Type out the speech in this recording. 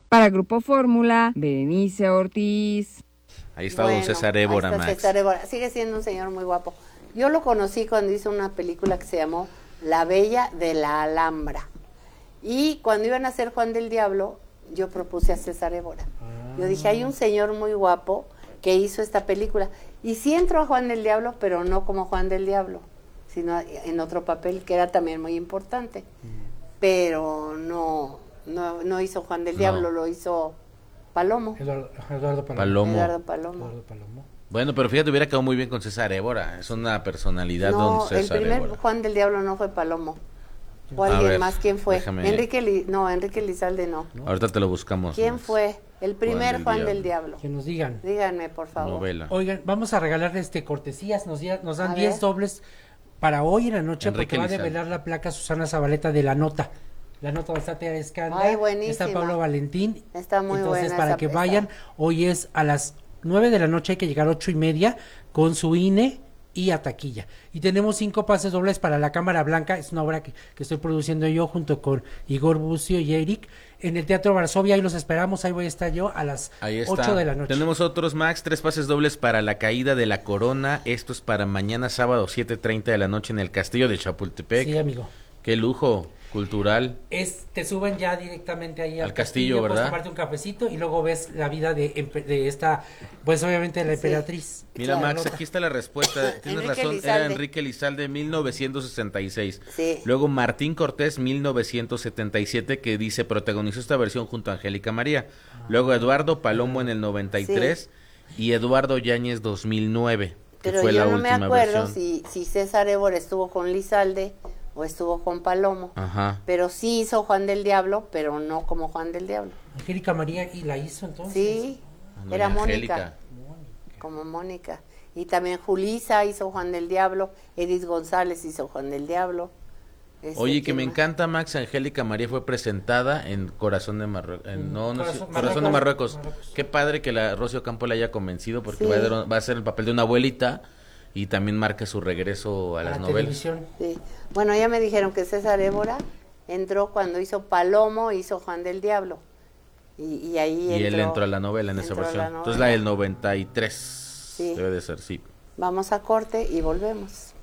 Para Grupo Fórmula, Berenice Ortiz. Ahí está don César Évora, Max. César Évora, sigue siendo un señor muy guapo. Yo lo conocí cuando hizo una película que se llamó La Bella de la Alhambra. Y cuando iban a hacer Juan del Diablo, yo propuse a César Évora. Yo dije, hay un señor muy guapo que hizo esta película. Y sí entró a Juan del Diablo, pero no como Juan del Diablo, sino en otro papel que era también muy importante. Pero no hizo Juan del Diablo, lo hizo Palomo. Eduardo Palomo. Eduardo Palomo. Bueno, pero fíjate, hubiera quedado muy bien con César Évora. Es una personalidad, don César el primer Évora. Juan del Diablo no fue Palomo. ¿O alguien más? ¿Quién fue? Déjame... Enrique Lizalde no. Ahorita te lo buscamos. ¿Quién Max. fue el primer Juan del Diablo? Que nos digan. Díganme, por favor. Novela. Oigan, vamos a regalarles cortesías. Nos dan A 10 ver. dobles para hoy en la noche, Enrique porque va a Lizalde. develar la placa Susana Zabaleta de La Nota. La Nota donde está Tea Escanda, Ay, buenísima. está Pablo Valentín. Está muy Entonces, buena para esa- que esa. vayan, hoy es a las 9 de la noche, hay que llegar 8:30 con su INE y a taquilla. Y tenemos 5 pases dobles para La Cámara Blanca, es una obra que estoy produciendo yo junto con Igor Bucio y Eric, en el Teatro Varsovia, ahí los esperamos, ahí voy a estar yo a las Ahí está. 8 de la noche. Tenemos otros, Max, 3 pases dobles para La Caída de la Corona. Esto es para mañana sábado 7:30 de la noche en el Castillo de Chapultepec. Sí, amigo. Qué lujo cultural. Te suben ya directamente ahí Al castillo, puedes ¿verdad? tomarte un cafecito y luego ves la vida de esta, pues obviamente la emperatriz. Mira, Claro. Max, aquí está la respuesta. Tienes Enrique razón, Lizalde. era Enrique Lizalde, 1966. Sí. Luego Martín Cortés, 1977, que dice protagonizó esta versión junto a Angélica María. Luego Eduardo Palomo en el 93 y Eduardo Yáñez 2009, que Pero fue yo la no me última acuerdo versión. si César Évora estuvo con Lizalde o estuvo con Palomo. Ajá. Pero sí hizo Juan del Diablo, pero no como Juan del Diablo. Angélica María y la hizo entonces. Sí, Doña era Angélica. Mónica, como Mónica. Y también Julisa hizo Juan del Diablo, Edith González hizo Juan del Diablo. Oye, que ¿quién me más? encanta, Max, Angélica María fue presentada en Corazón de Marruecos. Corazón Corazón de Marruecos. Marruecos. Qué padre que la Rocío Campo la haya convencido porque Sí. va a hacer el papel de una abuelita y también marca su regreso a A las la novelas. televisión. Sí. Bueno, ya me dijeron que César Évora entró cuando hizo Palomo, hizo Juan del Diablo. Y ahí Y él entró a la novela en esa entró a la versión. Entonces novela. la del 93. Sí. Debe de ser, sí. Vamos a corte y volvemos.